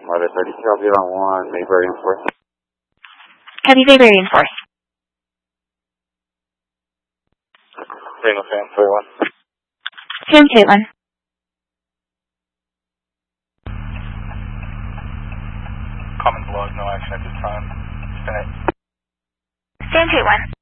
Mother 30, Shelby on 1, Mayberry and 4th. Copy, Mayberry and 4th. Single Sam 41. Sam 21. Common blog, no action at this time. Spin it. Sam 21.